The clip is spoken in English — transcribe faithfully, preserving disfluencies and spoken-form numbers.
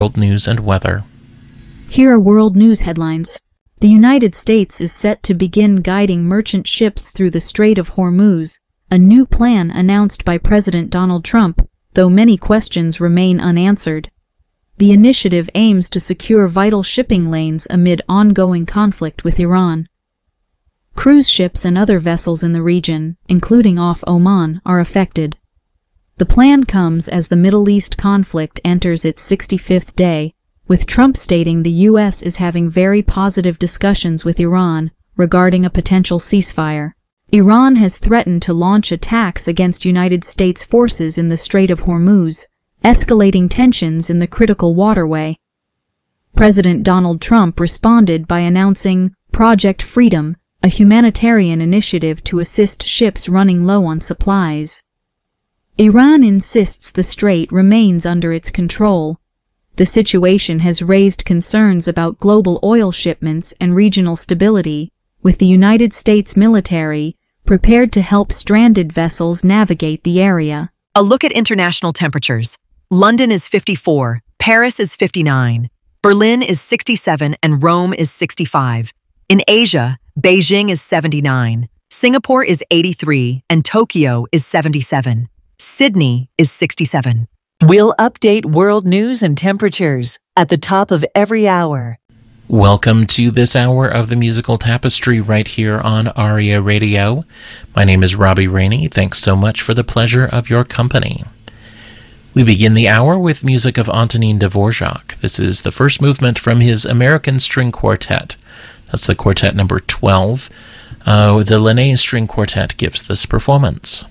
World news and weather. Here are world news headlines. The United States is set to begin guiding merchant ships through the Strait of Hormuz, a new plan announced by President Donald Trump, though many questions remain unanswered. The initiative aims to secure vital shipping lanes amid ongoing conflict with Iran. Cruise ships and other vessels in the region, including off Oman, are affected. The plan comes as the Middle East conflict enters its sixty-fifth day, with Trump stating the U S is having very positive discussions with Iran regarding a potential ceasefire. Iran has threatened to launch attacks against United States forces in the Strait of Hormuz, escalating tensions in the critical waterway. President Donald Trump responded by announcing Project Freedom, a humanitarian initiative to assist ships running low on supplies. Iran insists the strait remains under its control. The situation has raised concerns about global oil shipments and regional stability, with the United States military prepared to help stranded vessels navigate the area. A look at international temperatures. London is fifty-four, Paris is fifty-nine, Berlin is sixty-seven, and Rome is sixty-five. In Asia, Beijing is seventy-nine, Singapore is eighty-three, and Tokyo is seventy-seven. Sydney is sixty-seven. We'll update world news and temperatures at the top of every hour. Welcome to this hour of the Musical Tapestry right here on Aria Radio. My name is Robbie Rainey. Thanks so much for the pleasure of your company. We begin the hour with music of Antonin Dvorak. This is the first movement from his American String Quartet. That's the quartet number twelve. Uh, the Linné String Quartet gives this performance.